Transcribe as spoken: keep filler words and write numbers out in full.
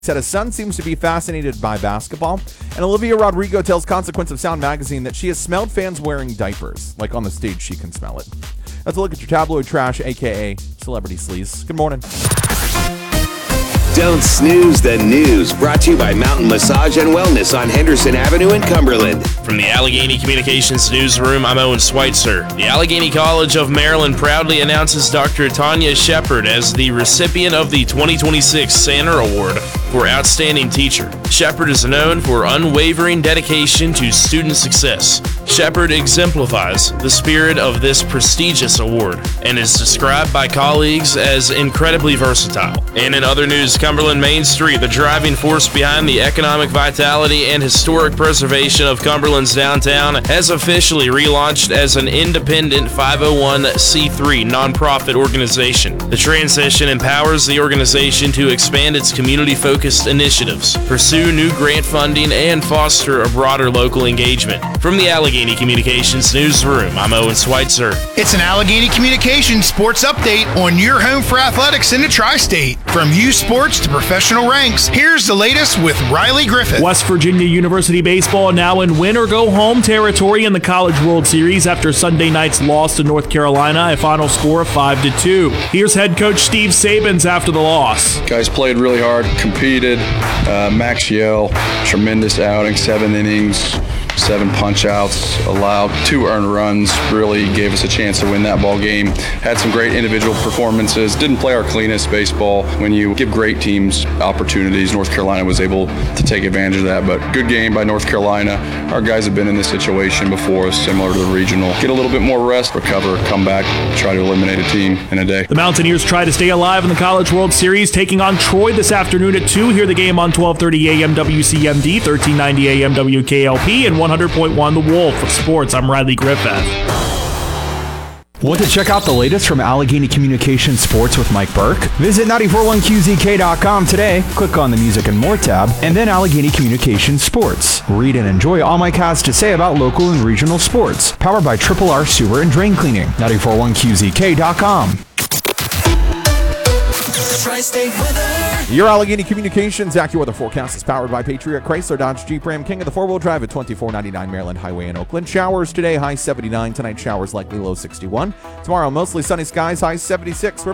said his son seems to be fascinated by basketball, and Olivia Rodrigo tells Consequence of Sound magazine that she has smelled fans wearing diapers, like on the stage she can smell it. Let's look at your tabloid trash, aka Celebrity Sleaze. Good morning. Don't snooze the news. Brought to you by Mountain Massage and Wellness on Henderson Avenue in Cumberland. From the Allegheny Communications Newsroom, I'm Owen Schweitzer. The Allegheny College of Maryland proudly announces Doctor Tanya Shepard as the recipient of the twenty twenty-six Sander Award for Outstanding Teacher. Shepard is known for unwavering dedication to student success. Shepard exemplifies the spirit of this prestigious award and is described by colleagues as incredibly versatile. And in other news, Cumberland Main Street, the driving force behind the economic vitality and historic preservation of Cumberland's downtown, has officially relaunched as an independent five oh one c three nonprofit organization. The transition empowers the organization to expand its community-focused initiatives, pursue new grant funding, and foster a broader local engagement. From the Allegheny Communications Newsroom, I'm Owen Schweitzer. It's an Allegheny Communications sports update on your home for athletics in the tri-state. From youth sports to professional ranks, here's the latest with Riley Griffith. West Virginia University baseball now in win-or-go-home territory in the College World Series after Sunday night's loss to North Carolina, a final score of five to two. Here's head coach Steve Sabins after the loss. Guys played really hard, competed. Uh, Max Yell, tremendous outing, seven innings. Seven punch-outs, allowed two earned runs, really gave us a chance to win that ball game. Had some great individual performances, didn't play our cleanest baseball. When you give great teams opportunities, North Carolina was able to take advantage of that, but good game by North Carolina. Our guys have been in this situation before, similar to the regional. Get a little bit more rest, recover, come back, try to eliminate a team in a day. The Mountaineers try to stay alive in the College World Series, taking on Troy this afternoon at two. Hear the game on twelve thirty a.m. W C M D, thirteen ninety a.m. W K L P, and one hundred point one The Wolf. For sports, I'm Riley Griffith. Want to check out the latest from Allegheny Communications Sports with Mike Burke? Visit nine four one Q Z K dot com today, click on the Music and More tab, and then Allegheny Communications Sports. Read and enjoy all Mike has to say about local and regional sports. Powered by Triple R Sewer and Drain Cleaning. nine four one Q Z K dot com. Tri-State weather. Your Allegheny Communications AccuWeather forecast is powered by Patriot Chrysler Dodge Jeep Ram, King of the four-wheel drive at twenty-four ninety-nine Maryland Highway in Oakland. Showers today, high seventy-nine. Tonight, showers likely, low sixty-one. Tomorrow, mostly sunny skies, high seventy-six.